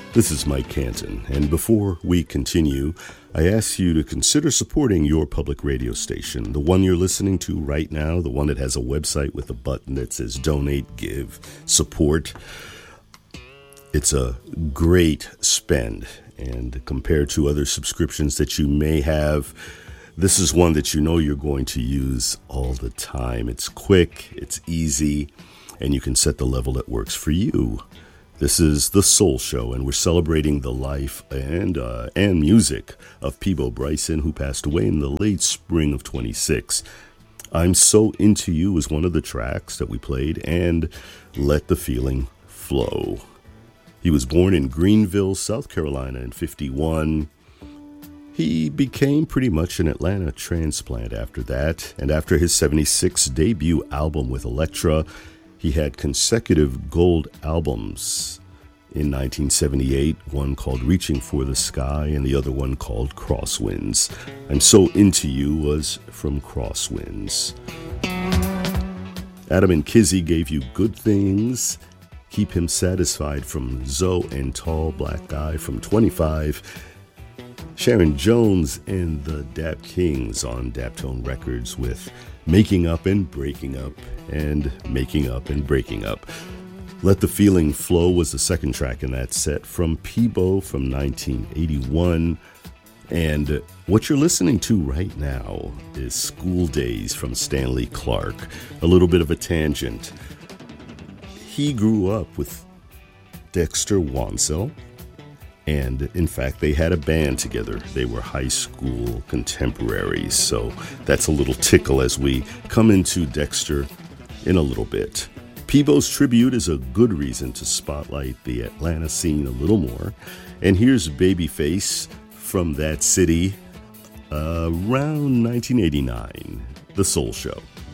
This is Mike Canton, and before we continue, I ask you to consider supporting your public radio station, the one you're listening to right now, the one that has a website with a button that says Donate, Give, Support. It's a great spend, and compared to other subscriptions that you may have, this is one that you know you're going to use all the time. It's quick, it's easy, and you can set the level that works for you. This is The Soul Show, and we're celebrating the life and music of Peabo Bryson, who passed away in the late spring of 26. I'm So Into You is one of the tracks that we played, and Let the Feeling Flow. He was born in Greenville, South Carolina in 51. He became pretty much an Atlanta transplant after that, and after his 76 debut album with Elektra, he had consecutive gold albums in 1978, one called Reaching for the Sky and the other one called Crosswinds. I'm So Into You was from Crosswinds. Adam and Kizzy gave you Good Things, Keep Him Satisfied from Zoe and Tall Black Guy from 25. Sharon Jones and the Dap Kings on Daptone Records with Making Up and Breaking Up and Making Up and Breaking Up. Let the Feeling Flow was the second track in that set from Peabo from 1981. And what you're listening to right now is School Days from Stanley Clarke. A little bit of a tangent. He grew up with Dexter Wansel. And in fact, they had a band together. They were high school contemporaries. So that's a little tickle as we come into Dexter in a little bit. Peabo's tribute is a good reason to spotlight the Atlanta scene a little more. And here's Babyface from that city around 1989, The Soul Show.